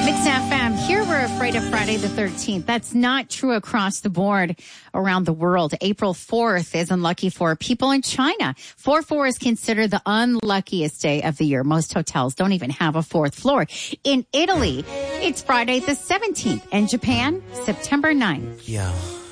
Mix FM. Here we're afraid of Friday the 13th. That's not true across the board around the world. April 4th is unlucky for people in China. 4/4 is considered the unluckiest day of the year. Most hotels don't even have a fourth floor. In Italy, it's Friday the 17th. And Japan, September 9th. Yeah.